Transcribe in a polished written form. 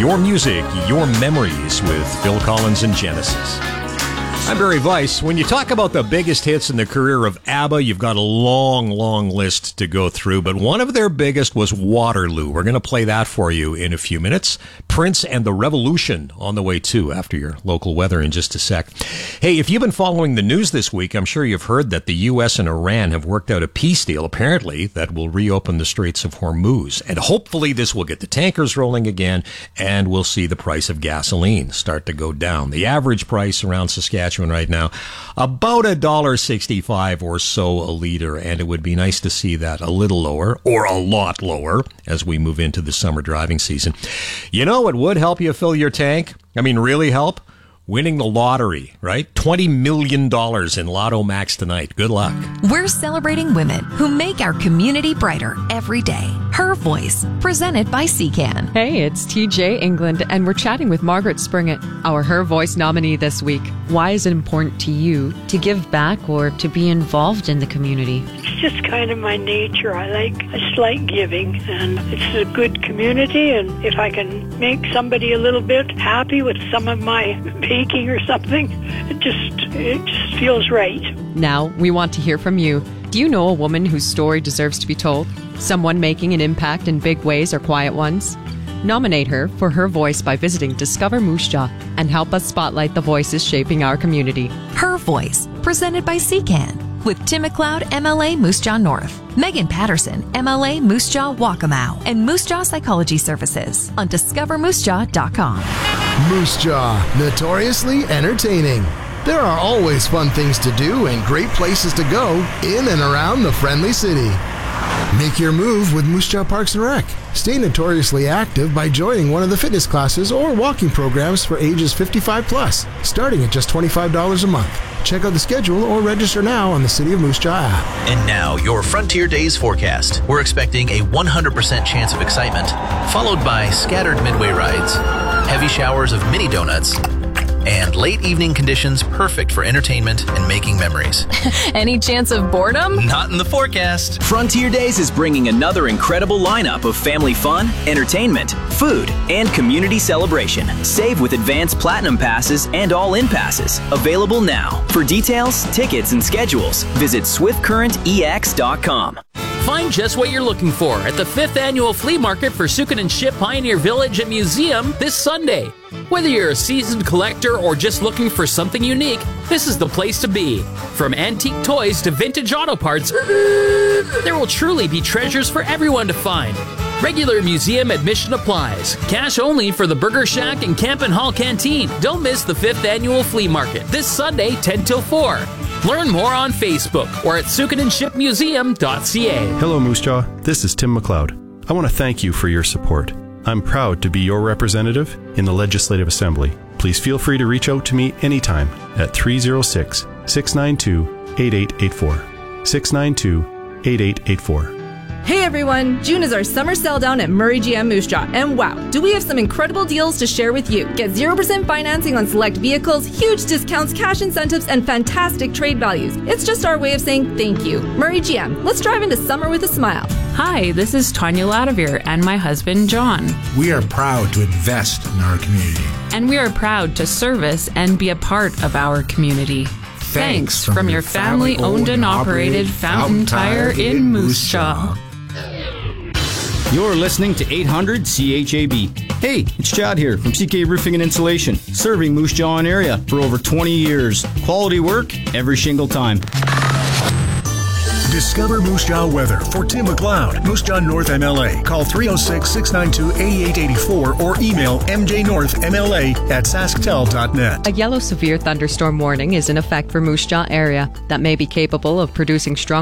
Your music, your memories with Phil Collins and Genesis. I'm Barry Weiss. When you talk about the biggest hits in the career of ABBA, you've got a long, long list to go through, but one of their biggest was Waterloo. We're going to play that for you in a few minutes. Prince and the Revolution on the way, too, after your local weather in just a sec. Hey, if you've been following the news this week, I'm sure you've heard that the U.S. and Iran have worked out a peace deal, apparently, that will reopen the Straits of Hormuz. And hopefully this will get the tankers rolling again, and we'll see the price of gasoline start to go down. The average price around Saskatchewan right now, about $1.65 or so a liter, and it would be nice to see that a little lower or a lot lower as we move into the summer driving season. You know what would help you fill your tank? I mean, really help? Winning the lottery, right? $20 million in Lotto Max tonight. Good luck. We're celebrating women who make our community brighter every day. Her Voice, presented by CCAN. Hey, it's TJ England, and we're chatting with Margaret Springett, our Her Voice nominee this week. Why is it important to you to give back or to be involved in the community? It's just kind of my nature. I just like giving, and it's a good community, and if I can make somebody a little bit happy with some of my baking or something, it just feels right. Now, we want to hear from you. Do you know a woman whose story deserves to be told? Someone making an impact in big ways or quiet ones? Nominate her for Her Voice by visiting Discover Moose Jaw and help us spotlight the voices shaping our community. Her Voice, presented by CCAN. With Tim McLeod, MLA Moose Jaw North, Megan Patterson, MLA Moose Jaw Waccamaw, and Moose Jaw Psychology Services on discovermoosejaw.com. Moose Jaw, notoriously entertaining. There are always fun things to do and great places to go in and around the friendly city. Make your move with Moose Jaw Parks and Rec. Stay notoriously active by joining one of the fitness classes or walking programs for ages 55 plus, starting at just $25 a month. Check out the schedule or register now on the City of Moose Jaw app. And now, your Frontier Days forecast. We're expecting a 100% chance of excitement, followed by scattered midway rides, heavy showers of mini donuts, and late evening conditions perfect for entertainment and making memories. Any chance of boredom? Not in the forecast. Frontier Days is bringing another incredible lineup of family fun, entertainment, food, and community celebration. Save with advanced platinum passes and all-in passes. Available now. For details, tickets, and schedules, visit swiftcurrentex.com. Find just what you're looking for at the 5th Annual Flea Market for Sukin&Ship Pioneer Village and Museum this Sunday. Whether you're a seasoned collector or just looking for something unique, this is the place to be. From antique toys to vintage auto parts, there will truly be treasures for everyone to find. Regular museum admission applies. Cash only for the Burger Shack and Campin' Hall Canteen. Don't miss the 5th Annual Flea Market this Sunday, 10 till 4. Learn more on Facebook or at sukinandshipmuseum.ca. Hello, Moose Jaw. This is Tim McLeod. I want to thank you for your support. I'm proud to be your representative in the Legislative Assembly. Please feel free to reach out to me anytime at 306-692-8884. 692-8884. Hey everyone, June is our summer sell down at Murray GM Moose Jaw, and wow, do we have some incredible deals to share with you. Get 0% financing on select vehicles, huge discounts, cash incentives, and fantastic trade values. It's just our way of saying thank you. Murray GM, let's drive into summer with a smile. Hi, this is Tanya Ladavere and my husband John. We are proud to invest in our community. And we are proud to service and be a part of our community. Thanks from your family-owned and operated Fountain Tire in Moose Jaw. You're listening to 800 CHAB. Hey, it's Chad here from CK Roofing and Insulation, serving Moose Jaw and area for over 20 years. Quality work every shingle time. Discover Moose Jaw weather for Tim McLeod, Moose Jaw North MLA. Call 306-692-8884 or email mjnorthmla@sasktel.net. A yellow severe thunderstorm warning is in effect for Moose Jaw area that may be capable of producing strong